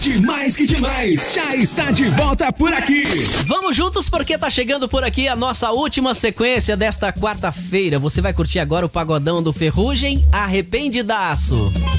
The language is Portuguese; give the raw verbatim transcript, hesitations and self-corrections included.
Demais que demais, já está de volta por aqui. Vamos juntos porque tá chegando por aqui a nossa última sequência desta quarta-feira. Você vai curtir agora o pagodão do Ferrugem, Arrependidaço.